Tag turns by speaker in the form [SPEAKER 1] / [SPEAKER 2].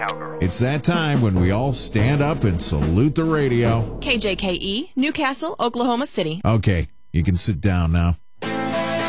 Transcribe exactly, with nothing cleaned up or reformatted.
[SPEAKER 1] cowgirl.
[SPEAKER 2] It's that time when we all stand up and salute the radio.
[SPEAKER 3] K J K E, Newcastle, Oklahoma City.
[SPEAKER 2] Okay, you can sit down now.